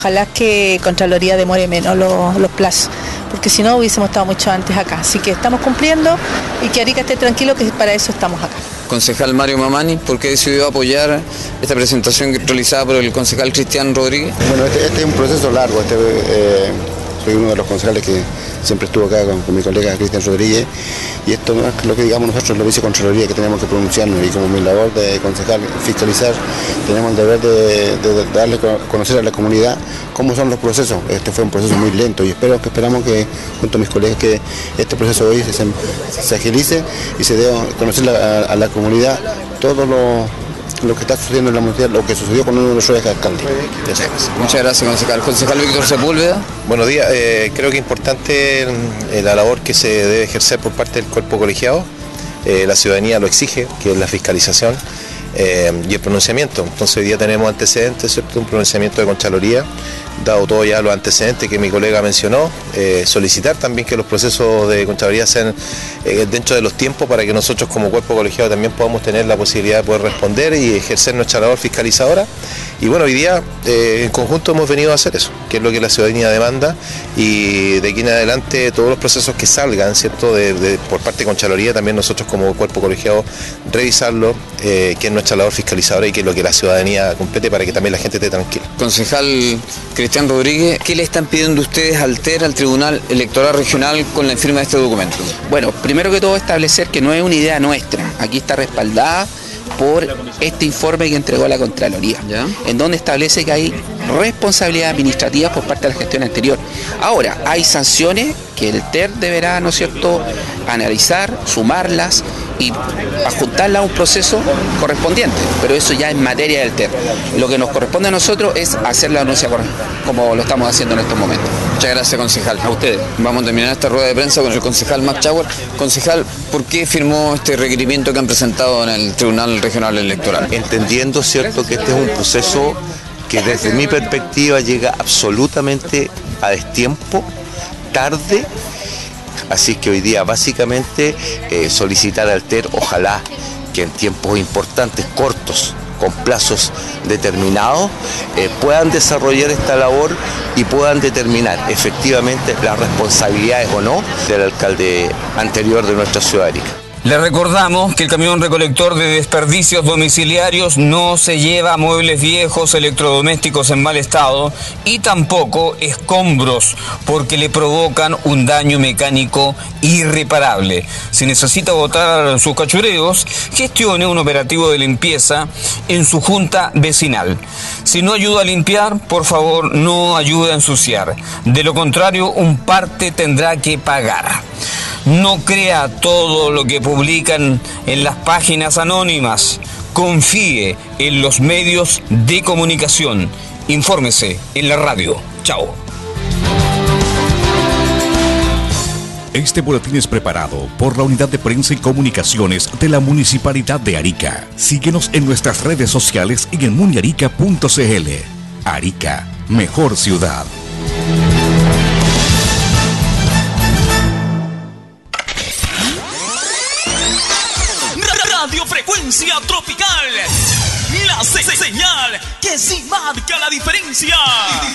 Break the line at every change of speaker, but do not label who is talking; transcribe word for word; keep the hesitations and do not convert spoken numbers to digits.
Ojalá que Contraloría demore menos los, los plazos, porque si no hubiésemos estado mucho antes acá. Así que estamos cumpliendo y que Arica esté tranquilo, que para eso estamos acá.
Concejal Mario Mamani, ¿por qué decidió apoyar esta presentación realizada por el concejal Cristian Rodríguez?
Bueno, este, este es un proceso largo. Este, eh, soy uno de los concejales que siempre estuvo acá con, con mi colega Cristian Rodríguez, y esto no es lo que digamos nosotros, la vicecontraloría, que tenemos que pronunciarnos, y como mi labor de concejal fiscalizar, tenemos el deber de, de, de darle a conocer a la comunidad cómo son los procesos. Este fue un proceso muy lento y espero que esperamos que junto a mis colegas que este proceso hoy se, se agilice y se dé a conocer a, a la comunidad todo lo lo que está sucediendo en la municipalidad, lo que sucedió con uno de los alcaldes.
Muchas gracias, concejal. Concejal Víctor Sepúlveda.
Buenos días. Eh, creo que es importante eh, la labor que se debe ejercer por parte del cuerpo colegiado. Eh, la ciudadanía lo exige, que es la fiscalización eh, y el pronunciamiento. Entonces hoy día tenemos antecedentes, ¿cierto? Un pronunciamiento de Contraloría, dado todo ya los antecedentes que mi colega mencionó, eh, solicitar también que los procesos de Contraloría sean eh, dentro de los tiempos para que nosotros como cuerpo colegiado también podamos tener la posibilidad de poder responder y ejercer nuestra labor fiscalizadora. Y bueno, hoy día eh, en conjunto hemos venido a hacer eso, que es lo que la ciudadanía demanda, y de aquí en adelante todos los procesos que salgan, ¿cierto? De, de, por parte de Contraloría, también nosotros como cuerpo colegiado revisarlo, eh, que es nuestra labor fiscalizadora y que es lo que la ciudadanía complete para que también la gente esté tranquila.
Concejal Cristian Rodríguez, ¿qué le están pidiendo ustedes al T E R, al Tribunal Electoral Regional, con la firma de este documento?
Bueno, primero que todo establecer que no es una idea nuestra, aquí está respaldada por este informe que entregó la Contraloría, ¿ya? En donde establece que hay responsabilidades administrativas por parte de la gestión anterior. Ahora, hay sanciones que el T E R deberá, ¿no es cierto?, analizar, sumarlas y adjuntarlas a un proceso correspondiente, pero eso ya es materia del T E R. Lo que nos corresponde a nosotros es hacer la denuncia como lo estamos haciendo en estos momentos.
Muchas gracias, concejal. A ustedes. Vamos a terminar esta rueda de prensa con el concejal Max Chauer. Concejal, ¿por qué firmó este requerimiento que han presentado en el Tribunal Regional Electoral?
Entendiendo, cierto, que este es un proceso que desde mi perspectiva llega absolutamente a destiempo, tarde, así que hoy día básicamente eh, solicitar al T E R, ojalá que en tiempos importantes, cortos, con plazos determinados, eh, puedan desarrollar esta labor y puedan determinar efectivamente las responsabilidades o no del alcalde anterior de nuestra ciudad de Arica.
Le recordamos que el camión recolector de desperdicios domiciliarios no se lleva muebles viejos, electrodomésticos en mal estado y tampoco escombros, porque le provocan un daño mecánico irreparable. Si necesita botar sus cachureos, gestione un operativo de limpieza en su junta vecinal. Si no ayuda a limpiar, por favor, no ayude a ensuciar. De lo contrario, un parte tendrá que pagar. No crea todo lo que publican en las páginas anónimas. Confíe en los medios de comunicación. Infórmese en la radio. Chao.
Este boletín es preparado por la Unidad de Prensa y Comunicaciones de la Municipalidad de Arica. Síguenos en nuestras redes sociales y en muniarica punto c l. Arica, mejor ciudad.
Radio Frecuencia Tropical, la se señal que sí marca la diferencia.